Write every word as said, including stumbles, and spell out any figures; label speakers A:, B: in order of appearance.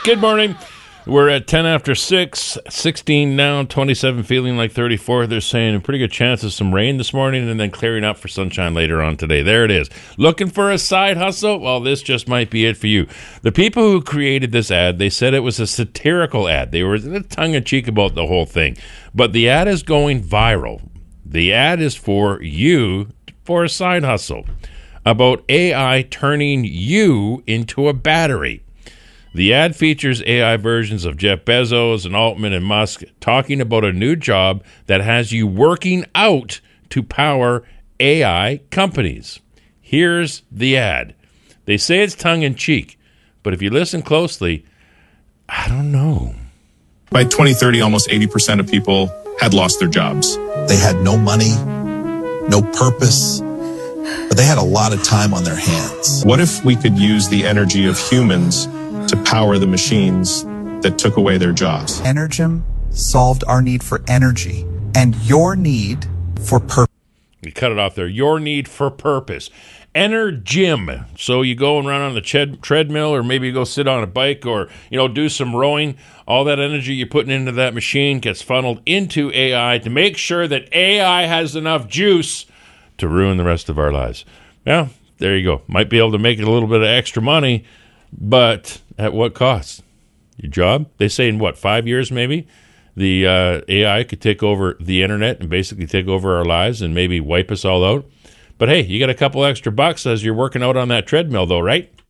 A: Good morning. We're at ten after six, sixteen now, twenty-seven feeling like thirty-four. They're saying a pretty good chance of some rain this morning and then clearing up for sunshine later on today. There it is. Looking for a side hustle? Well, this just might be it for you. The people who created this ad, they said it was a satirical ad. They were tongue-in-cheek about the whole thing. But the ad is going viral. The ad is for you for a side hustle about A I turning you into a battery. The ad features A I versions of Jeff Bezos and Altman and Musk talking about a new job that has you working out to power A I companies. Here's the ad. They say it's tongue-in-cheek, but if you listen closely, I don't know.
B: By twenty thirty, almost eighty percent of people had lost their jobs.
C: They had no money, no purpose, but they had a lot of time on their hands.
B: What if we could use the energy of humans to power the machines that took away their jobs?
D: Energem solved our need for energy and your need for purpose.
A: You cut it off there. Your need for purpose. Energem. So you go and run on the ched- treadmill, or maybe you go sit on a bike, or you know do some rowing. All that energy you're putting into that machine gets funneled into A I to make sure that A I has enough juice to ruin the rest of our lives. Yeah, there you go. Might be able to make it a little bit of extra money, but at what cost? Your job? They say in, what, five years maybe? The uh, A I could take over the internet and basically take over our lives and maybe wipe us all out. But hey, you got a couple extra bucks as you're working out on that treadmill though, right?